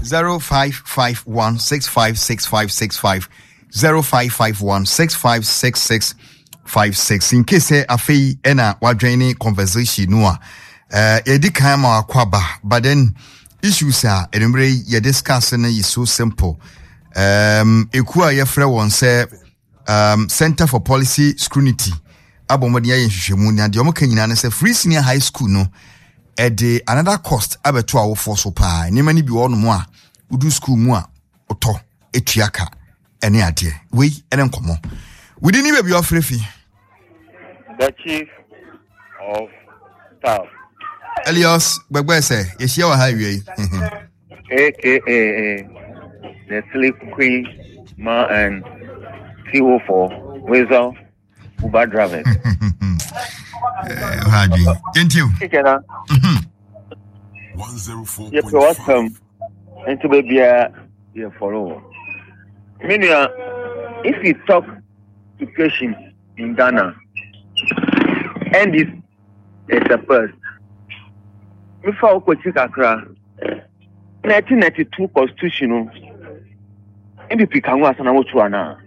0551656565 0551656656 in case afi ena wadwene conversation no a yedi kan ma akwaba but then issues are enumere ye discuss na is so simple ekua ye frɛ won say Center for Policy Scrutiny abomodi ya nhwehwemu na de omoka nyina na say free senior high school no ede another cost abeto awo for so pa ni mani bi wono mu a udu school mu a oto etuaka ene ade we ene nkomo we didn't even be ofrefi the chief of staff Elias Begbese yeshia wa highway aka the Slippery Ma and CO4 Weasel Uber drivers. Thank you. 104.5. You're welcome. Into baby, you follow. Meanwhile, if you talk education in Ghana, and this is the first. Before Kochikakra, 1992 constitutional. MPP can was an Amochuana.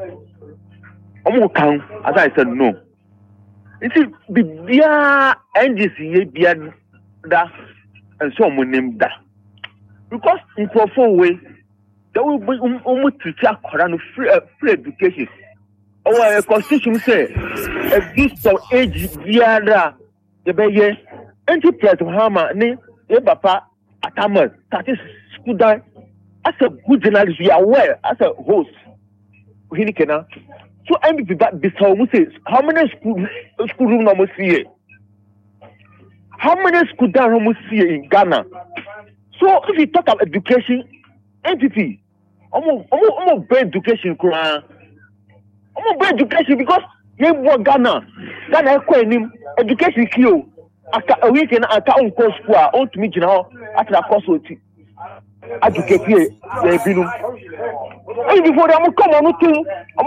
Omo as I said, no. It is the NGC that and so on name that. Because in 4 ways, there will be almost to check free education. Our constitution says a gift of age via the Baye, enterprise of Hammer, ne, Papa, Atamas, that is school die. As a good journalist, we are aware as a host. So MVP before we say how many school room no see? How many school down no see in Ghana? So if you talk about education, MVP, almost better education, almost better education because you want Ghana education kill. Aka weekend aka on course school on to me now at the course educate here before them come on to